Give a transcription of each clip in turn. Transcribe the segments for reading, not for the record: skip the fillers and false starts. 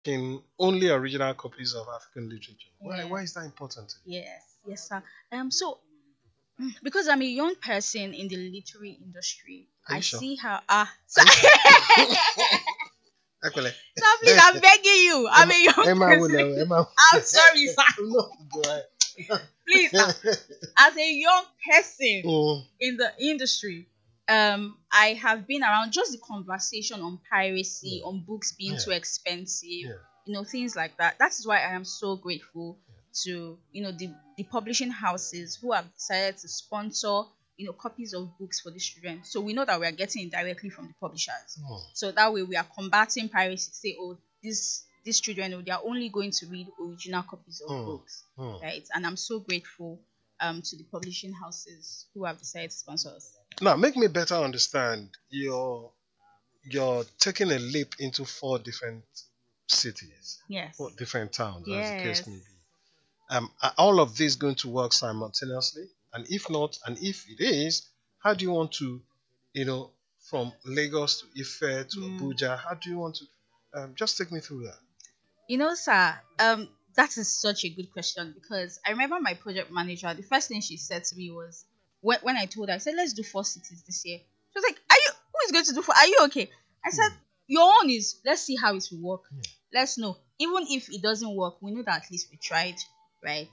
in only original copies of African literature. Why Yes. is that important to you? Yes. Yes, sir. So because I'm a young person in the literary industry, Are I you sure? see how Are so, you sure? Actually, so please, I'm begging you. I'm Emma, a young Emma will, person. Emma. I'm sorry, sir. No, go Please, sir. ahead. As a young person Mm, in the industry, I have been around just the conversation on piracy, yeah, on books being yeah, too expensive, yeah, things like that. That is why I am so grateful to, the publishing houses who have decided to sponsor, copies of books for the students. So we know that we are getting it directly from the publishers. mm, So that way we are combating piracy. Say, oh, these children, they are only going to read original copies of mm, books, mm. right? And I'm so grateful to the publishing houses who have decided to sponsor us. Now, make me better understand. You're taking a leap into four different cities, Yes. four different towns, as the case Yes. may be. Are all of these going to work simultaneously? And if not, and if it is, how do you want to, you know, from Lagos to Ife to Mm. Abuja, how do you want to, just take me through that? Sir, that is such a good question because I remember my project manager, the first thing she said to me was when I told her, I said, let's do four cities this year. She was like, who is going to do four? Are you okay? I said, Hmm. your own is, let's see how it will work. Yeah. Let's know. Even if it doesn't work, we know that at least we tried, right?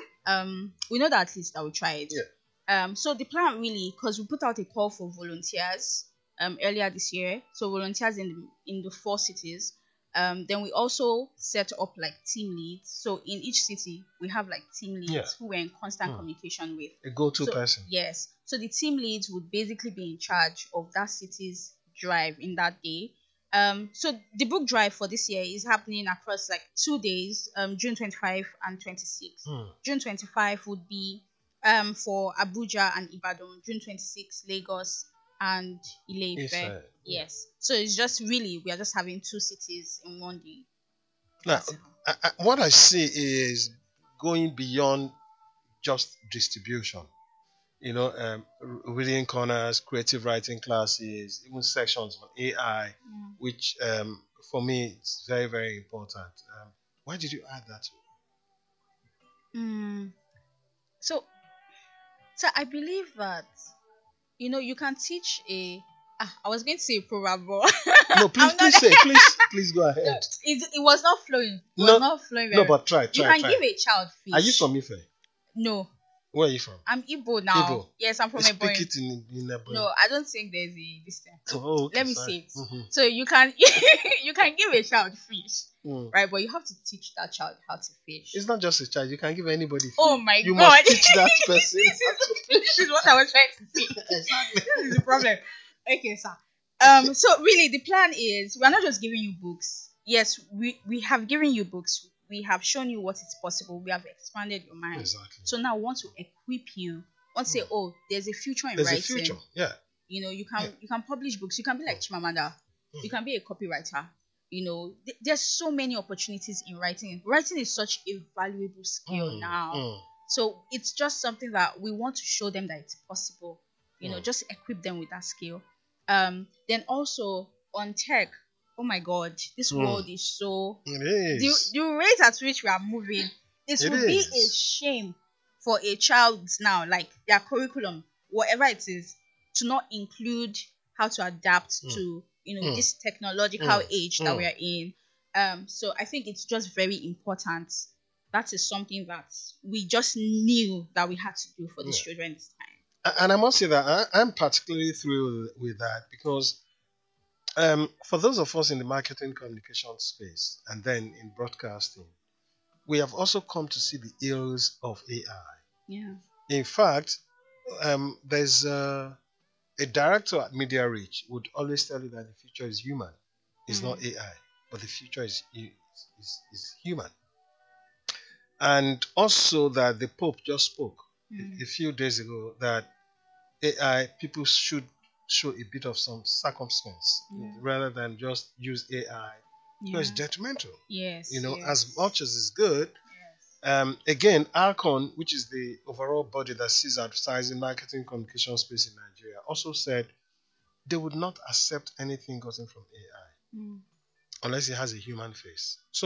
We know that at least that we tried. Yeah. So the plan really, because we put out a call for volunteers earlier this year, so volunteers in the four cities. Then we also set up like team leads. So in each city, we have like team Yeah. leads who we're in constant Hmm. communication with. A go-to So person. yes, so the team leads would basically be in charge of that city's drive in that day. So the book drive for this year is happening across like 2 days, June 25 and 26. Hmm. June 25 would be for Abuja and Ibadan, June 26 Lagos and Ile-Ife. Ife. Yeah. Yes. So it's just really we are just having two cities in one day. Now, That's it. what I see is going beyond just distribution. Reading corners, creative writing classes, even sections on AI, Mm. which for me it's very, very important. Why did you add that? Mm. So I believe that you can teach a. I was going to say a proverb, but No, please, I'm not. please say, please go ahead. It was not flowing. It was No, not flowing no, very. but try, You try, can try. give a child Are you fish. from Ife? No, Where are you from? I'm Igbo now. Igbo. Yes, I'm from Speak Ebonyi. it in Ebonyi. No, I don't think there's a this thing. Oh, okay, Let me fine. say it. Mm-hmm. So you can you can give a child fish, Mm. right? But you have to teach that child how to fish. It's not just a child. You can give anybody. Oh my You god! must teach that person. This is what I was trying to say. Exactly. This is the problem. Okay, sir. So really, the plan is we're not just giving you books. Yes, we have given you books. We have shown you what is possible. We have expanded your mind. Exactly. So now we want to equip you. Want to say, oh, there's a future in There's a writing. future. Yeah. You can publish books. You can be like Chimamanda. Mm. You can be a copywriter. There's so many opportunities in writing. Writing is such a valuable skill now. Mm. So it's just something that we want to show them that it's possible. Mm. Just equip them with that skill. Then also on tech. Oh my God, this Mm. world is so It the, is. the rate at which we are moving. It It would be a is. shame for a child now, like their curriculum, whatever it is, to not include how to adapt to this technological Mm. age that Mm. we are in. So I think it's just very important. That is something that we just knew that we had to do for these Yeah. children this time. And I must say that I'm particularly thrilled with that because for those of us in the marketing communication space and then in broadcasting, we have also come to see the ills of AI. Yeah. In fact, there's a director at Media Reach would always tell you that the future is human. It's not AI, but the future is human. And also that the Pope just spoke a few days ago that AI people should show a bit of some circumstance rather than just use AI because it's detrimental. Yes. As much as it's good. Again, Alcon, which is the overall body that sees advertising, marketing, communication space in Nigeria, also said they would not accept anything gotten from AI. unless it has a human face. So